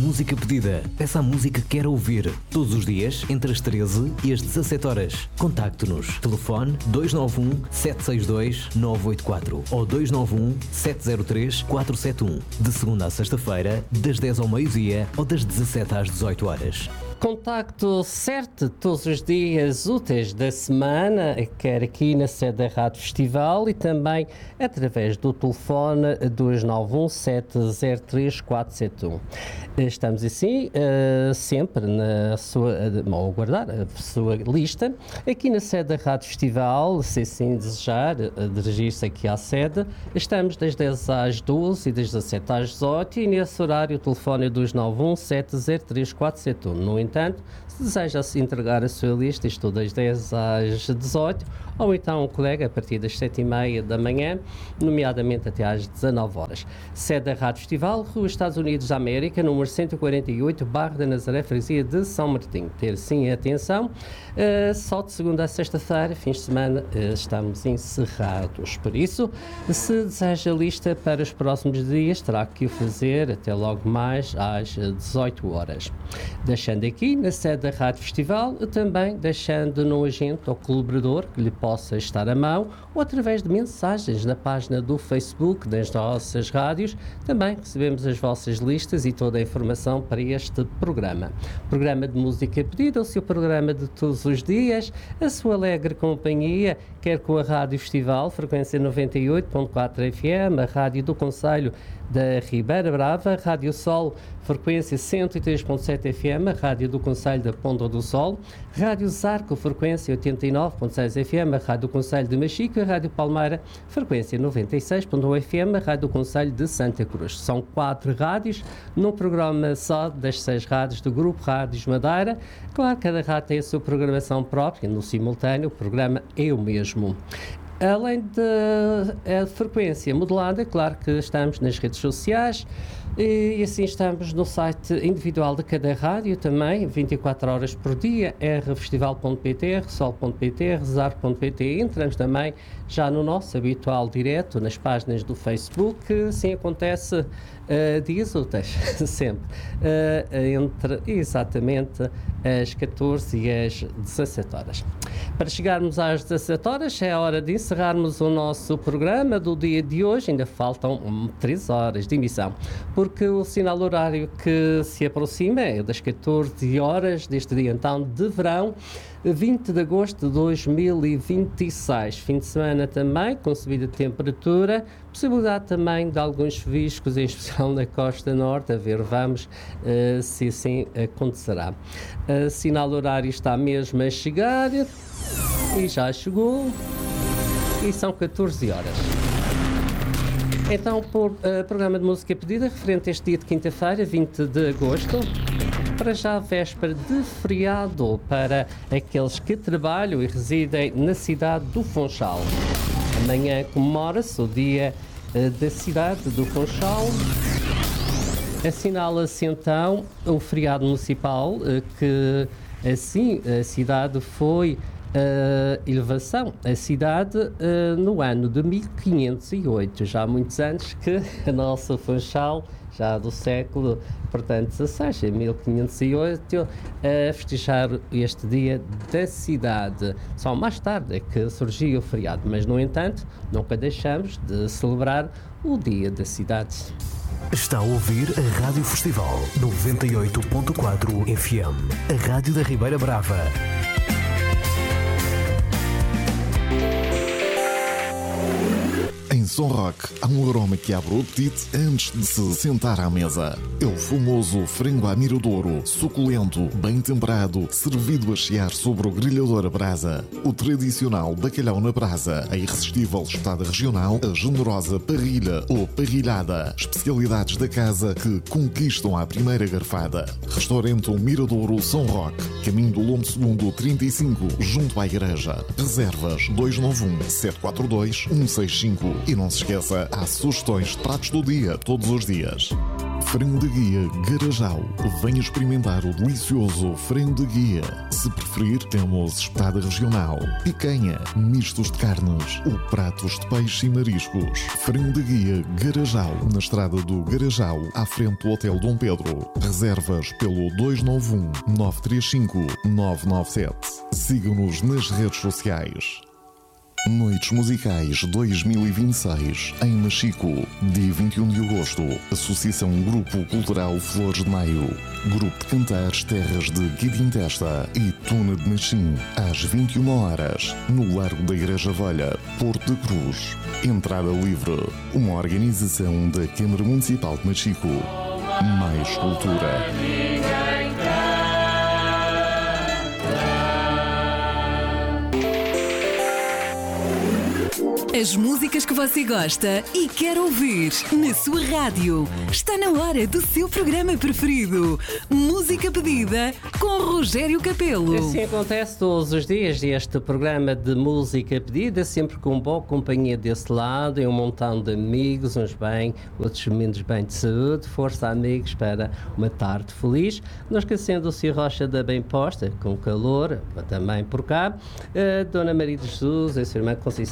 música pedida. Peça a música que quer ouvir. Todos os dias, entre as 13 e as 17 horas. Contacte-nos. Telefone 291-762-984 ou 291-703-471. De segunda a sexta-feira, das 10 ao meio-dia ou das 17 às 18 horas. Contacto certo todos os dias úteis da semana, quer aqui na sede da Rádio Festival e também através do telefone 291-703-471. Estamos assim sempre na sua, a guardar a sua lista aqui na sede da Rádio Festival, se assim desejar dirigir-se aqui à sede. Estamos das 10 às 12 e das 17 às 18 e nesse horário o telefone é 291-703-471. No entanto, se deseja se entregar a sua lista, estou das 10 às 18, ou então um colega a partir das 7h30 da manhã, nomeadamente até às 19 horas. Sede da Rádio Festival, Rua Estados Unidos da América, número 148, Barra da Nazaré, freguesia de São Martinho. Ter sim atenção, só de segunda a sexta-feira, fins de semana, estamos encerrados. Por isso, se deseja a lista para os próximos dias, terá que o fazer até logo mais às 18 horas. Deixando aqui na sede da Rádio Festival, também deixando no agente ou colaborador que lhe possa estar à mão ou através de mensagens na página do Facebook das nossas rádios, também recebemos as vossas listas e toda a informação para este programa. Programa de música pedida, o seu programa de todos os dias, a sua alegre companhia, quer com a Rádio Festival, frequência 98.4 FM, a Rádio do Concelho da Ribeira Brava, Rádio Sol, frequência 103.7 FM, a Rádio do Concelho da Ponta do Sol, Rádio Zarco, frequência 89.6 FM, a Rádio do Concelho de Machico, a Rádio Palmeira, frequência 96.1 FM, a Rádio do Concelho de Santa Cruz. São 4 rádios, num programa só das 6 rádios do Grupo Rádios Madeira. Claro, cada rádio tem a sua programação própria, no simultâneo, o programa é o mesmo. Além da frequência modulada, claro que estamos nas redes sociais e assim estamos no site individual de cada rádio também, 24 horas por dia, rfestival.pt, rsol.pt, rezar.pt. Entramos também já no nosso habitual direto, nas páginas do Facebook, que assim acontece dias úteis, sempre, entre exatamente as 14 e as 17 horas. Para chegarmos às 17 horas é a hora de encerrarmos o nosso programa do dia de hoje. Ainda faltam 3 horas de emissão, porque o sinal horário que se aproxima é das 14 horas deste dia então de verão, 20 de agosto de 2026. Fim de semana também, com subida de temperatura, possibilidade também de alguns chuviscos, em especial na costa norte, a ver, vamos se assim acontecerá. Sinal horário está mesmo a chegar e já chegou e são 14 horas. Então, por programa de música pedida, referente a este dia de quinta-feira, 20 de agosto, para já a véspera de feriado para aqueles que trabalham e residem na cidade do Funchal. Amanhã comemora-se o dia da cidade do Funchal. Assinala-se então o feriado municipal que assim a cidade foi elevação. A cidade no ano de 1508, já há muitos anos que a nossa Funchal, já do século, portanto, 16, em 1508, a festejar este dia da cidade. Só mais tarde é que surgiu o feriado, mas, no entanto, nunca deixamos de celebrar o dia da cidade. Está a ouvir a Rádio Festival 98.4 FM, a Rádio da Ribeira Brava. Em Som Rock, há um aroma que abre o apetite antes de se sentar à mesa. É o famoso frango à miradouro, suculento, bem temperado, servido a chiar sobre o grelhador a brasa. O tradicional bacalhau na brasa, a irresistível espetada regional, a generosa parrilha ou parrilhada. Especialidades da casa que conquistam à primeira garfada. Restaurante Miradouro Som Rock, caminho do Lombo Segundo 35, junto à igreja. Reservas 291-742-165. E não se esqueça, há sugestões de pratos do dia todos os dias. Frango de guia Garajal. Venha experimentar o delicioso frango de guia. Se preferir, temos espetada regional, picanha, mistos de carnes ou pratos de peixe e mariscos. Frango de guia Garajal, na estrada do Garajal, à frente do Hotel Dom Pedro. Reservas pelo 291-935-997. Sigam-nos nas redes sociais. Noites Musicais 2026 em Machico, dia 21 de agosto. Associação Grupo Cultural Flores de Maio. Grupo de Cantares Terras de Guidintesta e Tuna de Machim, às 21 horas, no Largo da Igreja Velha, Porto de Cruz. Entrada livre. Uma organização da Câmara Municipal de Machico. Mais cultura. As músicas que você gosta e quer ouvir na sua rádio. Está na hora do seu programa preferido. Música pedida com Rogério Capelo. Assim acontece todos os dias este programa de música pedida, sempre com boa companhia desse lado, e um montão de amigos, uns bem, outros menos bem de saúde. Força, amigos, para uma tarde feliz. Não esquecendo o Sr. Rocha da Bem Posta, com calor, também por cá. Dona Maria de Jesus, a sua irmã Conceição